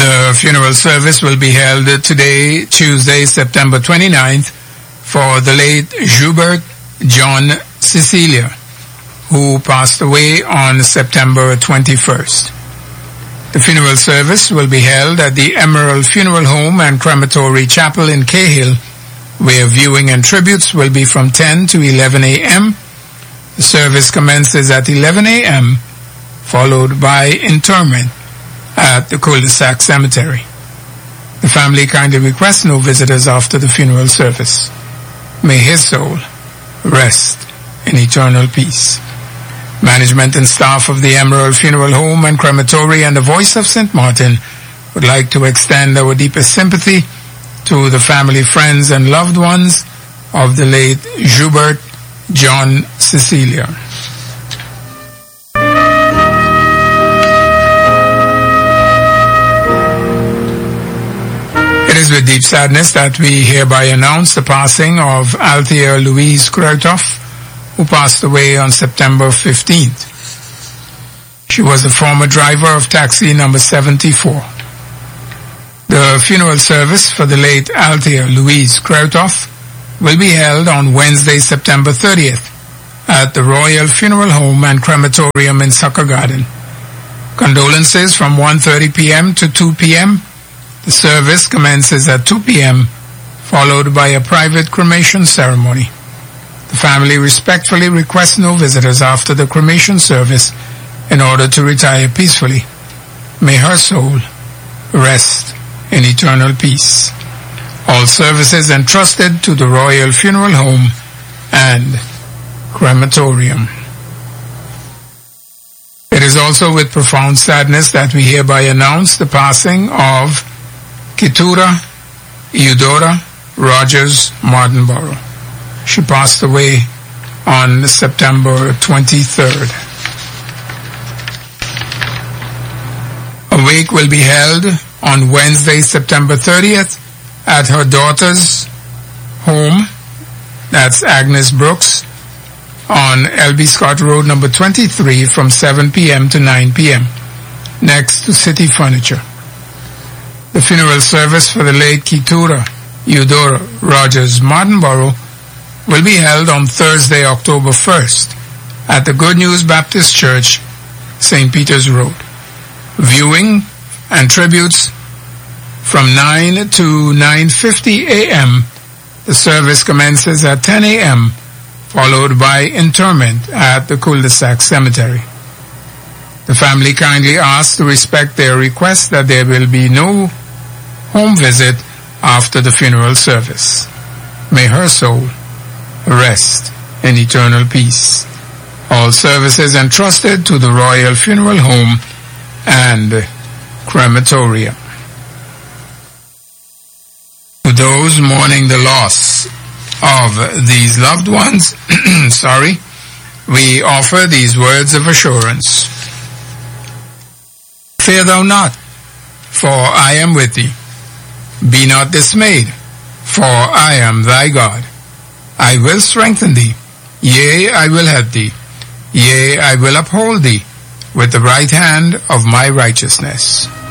The funeral service will be held today, Tuesday, September 29th, for the late Joubert John Cecilia, who passed away on September 21st. The funeral service will be held at the Emerald Funeral Home and Crematory Chapel in Cahill, where viewing and tributes will be from 10 to 11 a.m. The service commences at 11 a.m., followed by interment at the Cul-de-Sac Cemetery. The family kindly requests no visitors after the funeral service. May his soul rest in eternal peace. Management and staff of the Emerald Funeral Home and Crematory and the Voice of St. Martin would like to extend our deepest sympathy to the family, friends, and loved ones of the late Joubert John Cecilia. It is with deep sadness that we hereby announce the passing of Althea Louise Kruithoff, who passed away on September 15th. She was a former driver of taxi number 74. The funeral service for the late Althea Louise Kruithoff will be held on Wednesday, September 30th at the Royal Funeral Home and Crematorium in Sucker Garden. Condolences from 1:30 p.m. to 2 p.m. The service commences at 2 p.m., followed by a private cremation ceremony. The family respectfully requests no visitors after the cremation service in order to retire peacefully. May her soul rest in eternal peace. All services entrusted to the Royal Funeral Home and Crematorium. It is also with profound sadness that we hereby announce the passing of Keturah Eudora Rogers Martinborough. She passed away on September 23rd. A wake will be held on Wednesday, September 30th at her daughter's home, that's Agnes Brooks, on L.B. Scott Road, number 23, from 7 p.m. to 9 p.m., next to City Furniture. The funeral service for the late Keturah Eudora Rogers Martinborough will be held on Thursday, October 1st at the Good News Baptist Church, St. Peter's Road. Viewing and tributes from 9 to 9:50 a.m. The service commences at 10 a.m., followed by interment at the Cul-de-Sac Cemetery. The family kindly asks to respect their request that there will be no home visit after the funeral service. May her soul rest in eternal peace. All services entrusted to the Royal Funeral Home and Crematorium. To those mourning the loss of these loved ones, we offer these words of assurance. Fear thou not, for I am with thee. Be not dismayed, for I am thy God. I will strengthen thee. Yea, I will help thee. Yea, I will uphold thee with the right hand of my righteousness.